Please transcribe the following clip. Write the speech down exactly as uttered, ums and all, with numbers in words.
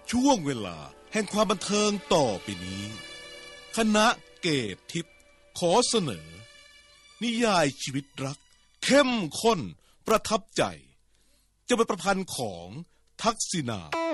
ช่วงเวลาแห่งความบันเทิงต่อไปนี้คณะเกตทิพย์ขอเสนอนิยายชีวิตรักเข้มข้นประทับใจจะเป็นประพันธ์ของทักษิณา